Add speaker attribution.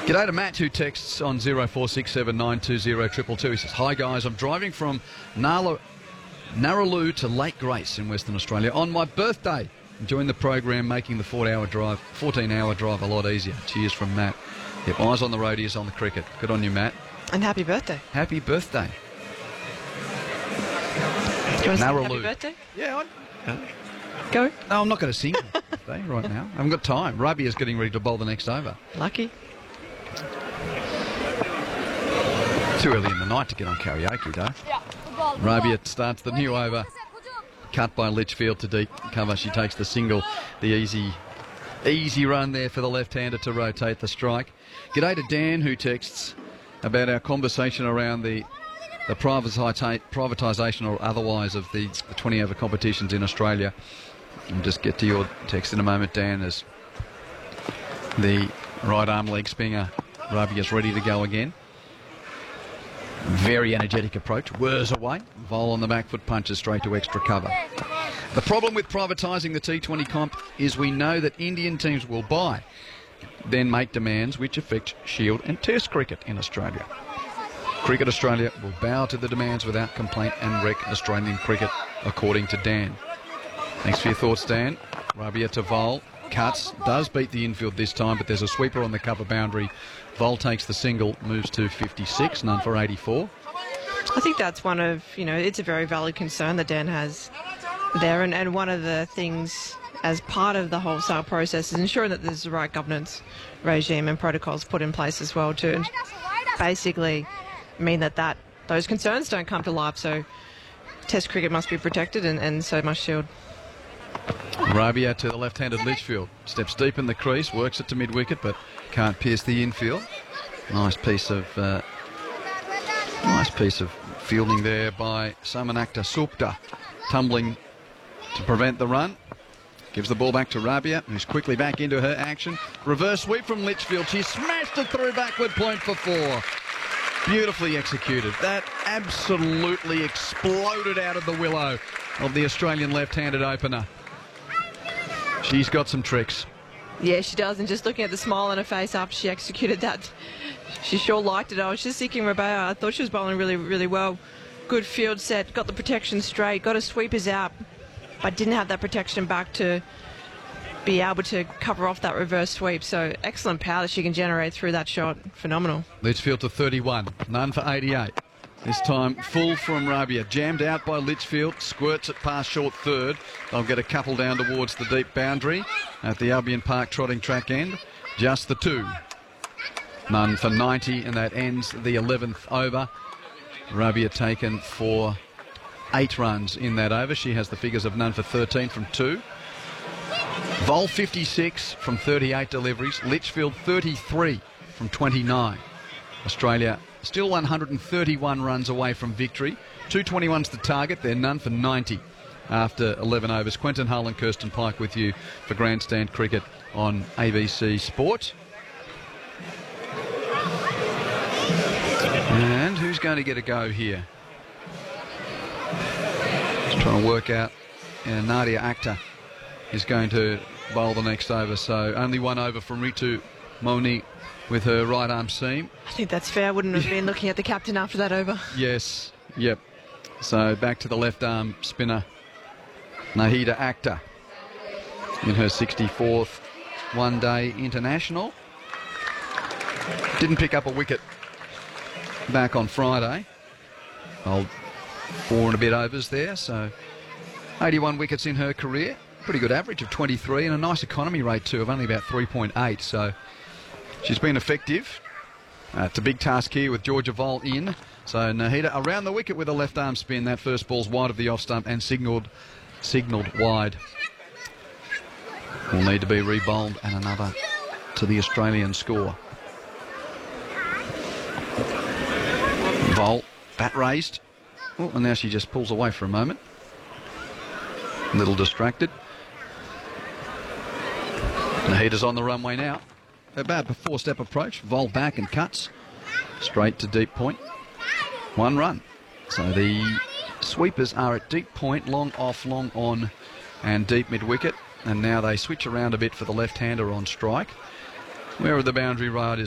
Speaker 1: G'day to Matt, who texts on 0467920222. He says, "Hi guys, I'm driving from Narraloo to Lake Grace in Western Australia on my birthday. Enjoying the program, making the 14-hour drive a lot easier. Cheers from Matt." Yep, eyes on the road, ears on the cricket. Good on you, Matt.
Speaker 2: And happy birthday.
Speaker 1: Happy birthday.
Speaker 2: Do you want to sing
Speaker 1: Narraloo.
Speaker 2: happy birthday?
Speaker 1: Yeah,
Speaker 2: Go.
Speaker 1: no, I'm not going to sing birthday right now. I haven't got time. Rabi is getting ready to bowl the next over.
Speaker 2: Lucky.
Speaker 1: Too early in the night to get on karaoke, though. Rabia starts the new over. Cut by Litchfield to deep cover. She takes the single. The easy run there for the left-hander to rotate the strike. G'day to Dan, who texts about our conversation around the privatisation or otherwise of the 20-over competitions in Australia. I'll just get to your text in a moment, Dan, as the right arm leg spinner Rabia's ready to go again. Very energetic approach. Whirs away. Vol on the back foot, punches straight to extra cover. The problem with privatising the T20 comp is we know that Indian teams will buy, then make demands which affect Shield and Test cricket in Australia. Cricket Australia will bow to the demands without complaint and wreck Australian cricket, according to Dan. Thanks for your thoughts, Dan. Rabia to Vol. Cuts. Does beat the infield this time, but there's a sweeper on the cover boundary. Vol takes the single, moves to 56, none for 84.
Speaker 2: I think that's one of, it's a very valid concern that Dan has there. And one of the things as part of the whole sale process is ensuring that there's the right governance regime and protocols put in place as well to basically mean that those concerns don't come to life. So Test cricket must be protected and so must Shield.
Speaker 1: Rabia to the left-handed Litchfield. Steps deep in the crease, works it to mid-wicket, but can't pierce the infield. Nice piece of fielding there by Samanakta Supta. Tumbling to prevent the run. Gives the ball back to Rabia, who's quickly back into her action. Reverse sweep from Litchfield. She smashed it through backward, point for 4. Beautifully executed. That absolutely exploded out of the willow of the Australian left-handed opener. She's got some tricks.
Speaker 2: Yeah, she does. And just looking at the smile on her face after she executed that, she sure liked it. I was just thinking, Rabia, I thought she was bowling really, really well. Good field set, got the protection straight, got her sweepers out, but didn't have that protection back to be able to cover off that reverse sweep. So excellent power that she can generate through that shot. Phenomenal.
Speaker 1: Litchfield to 31, none for 88. This time full from Rabia. Jammed out by Litchfield, squirts it past short third. They'll get a couple down towards the deep boundary at the Albion Park trotting track end. Just the 2. None for 90, and that ends the 11th over. Rabia taken for 8 runs in that over. She has the figures of none for 13 from 2. Vol 56 from 38 deliveries. Litchfield 33 from 29. Australia still 131 runs away from victory. 221's the target. They're none for 90 after 11 overs. Quentin Hull and Kirsten Pike with you for Grandstand Cricket on ABC Sport. And who's going to get a go here? Just trying to work out. Nadia Akhtar is going to bowl the next over. So only 1 over from Ritu Moni with her right arm seam.
Speaker 2: I think that's fair. Wouldn't have been looking at the captain after that over.
Speaker 1: Yes, yep. So back to the left arm spinner, Nahida Akhtar, in her 64th one-day international. Didn't pick up a wicket back on Friday. Old 4 and a bit overs there, so 81 wickets in her career. Pretty good average of 23 and a nice economy rate too of only about 3.8. So she's been effective. It's a big task here with Georgia Vol in. So Nahida around the wicket with a left arm spin. That first ball's wide of the off stump and signalled wide. Will need to be re-bowled and another to the Australian score. Vol, bat raised. Oh, and now she just pulls away for a moment. A little distracted. Nahida's on the runway now. About a 4-step approach. Vol back and cuts. Straight to deep point. 1 run. So the sweepers are at deep point, long off, long on, and deep mid-wicket. And now they switch around a bit for the left-hander on strike. Where are the boundary riders